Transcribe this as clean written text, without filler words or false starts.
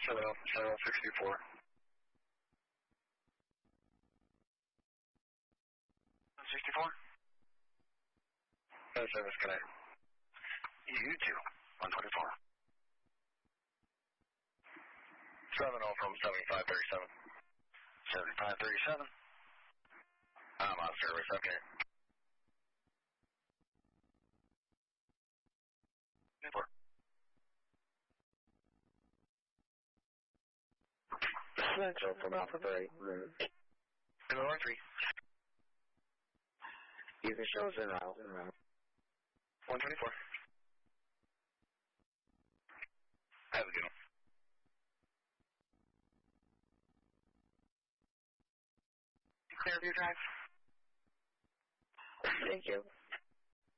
764. 64? No service connect. You too. 124. 70 from 7537. 7537. I'm on service, okay. Central from Alpha 3. Number 3. You can show us in route. 124. Have a good one. Clearview Drive. Thank you.